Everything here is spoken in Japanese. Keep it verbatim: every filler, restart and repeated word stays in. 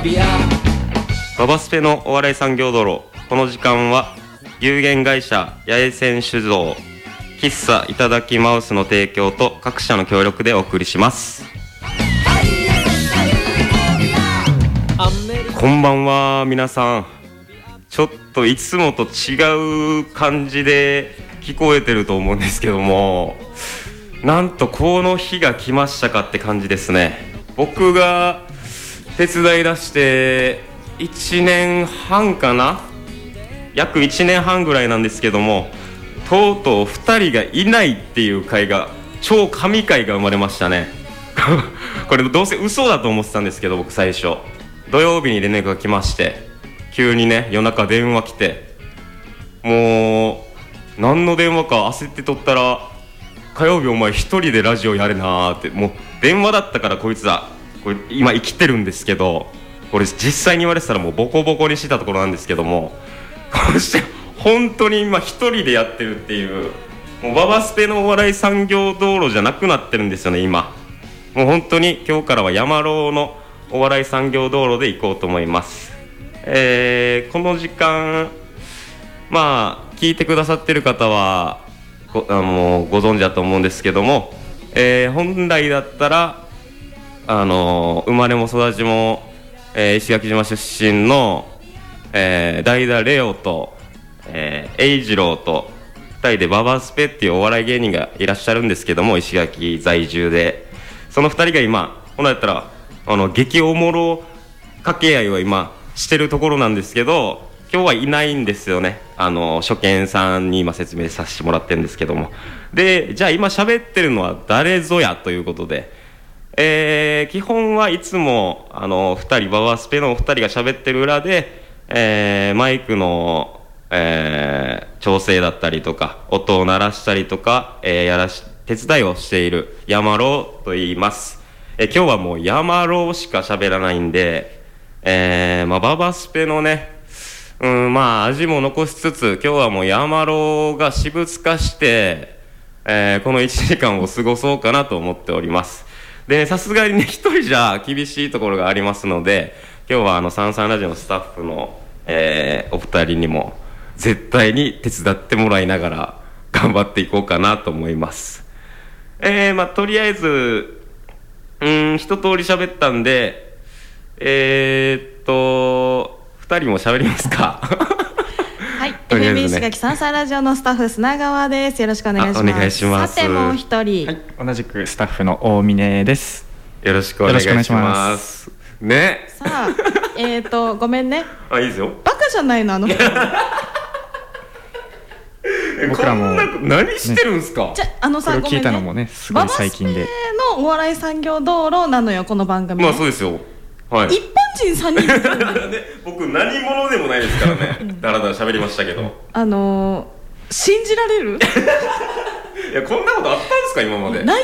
ババスペのお笑い産業道路。この時間は有限会社八重線酒造喫茶いただきマウスの提供と各社の協力でお送りします。こんばんは皆さん。ちょっといつもと違う感じで聞こえてると思うんですけども、なんとこの日が来ましたかって感じですね。僕が手伝い出していちねんはんかな、約いちねんはんぐらいなんですけども、とうとうふたりがいないっていう回が、超神回が生まれましたねこれどうせ嘘だと思ってたんですけど、僕最初土曜日に連絡が来まして、急にね夜中電話来て、もう何の電話か焦って取ったら、火曜日お前一人でラジオやれなーって。もう電話だったから、こいつはこれ今生きてるんですけど、これ実際に言われてたらもうボコボコにしてたところなんですけども、こうして本当に今一人でやってるっていう、もうババスペのお笑い産業道路じゃなくなってるんですよね今。もう本当に今日からは山郎のお笑い産業道路で行こうと思います。えー、この時間まあ聞いてくださってる方は ご, あのご存知だと思うんですけども、えー、本来だったらあの生まれも育ちも、えー、石垣島出身の、えー、代打レオと、えー、栄次郎とふたりでババスペっていうお笑い芸人がいらっしゃるんですけども、石垣在住で、そのふたりが今本来だったらあの激おもろ掛け合いを今してるところなんですけど、今日はいないんですよね。あの初見さんに今説明させてもらってるんですけども、でじゃあ今喋ってるのは誰ぞやということで、えー、基本はいつもあのふたりババスペのお二人が喋ってる裏で、えー、マイクの、えー、調整だったりとか音を鳴らしたりとか、えー、やらし手伝いをしている山郎と言います。えー、今日はもう山郎しか喋らないんで、えーまあ、ババスペのね、うん、まあ味も残しつつ、今日はもう山郎が私物化して、えー、このいちじかんを過ごそうかなと思っております。でさすがにね一人じゃ厳しいところがありますので、今日はあのサンサンラジオのスタッフの、えー、お二人にも絶対に手伝ってもらいながら頑張っていこうかなと思います。えー、まあとりあえずうん一通り喋ったんで、えー、っとふたりも喋りますかはい、エフエム 石垣サンサンラジオのスタッフ砂川です。よろしくお願いします。 お願いします。 さてもう一人、 はい、同じくスタッフの大峰です。 よろしくお願いします。ますね。 さあえーとごめんね。 あ、いいですよ。 バカじゃないのあの僕らも何してるんすか、 ね、じゃあのさ、 これを聞いたのもねすごい最近で、 ババスペのお笑い産業道路なのよこの番組、ね、 まあそうですよ、はい、 一般人さんにんで僕何者でもないですからねだらだら喋りましたけど、 あのー、信じられるいやこんなことあったんですか今まで。 ない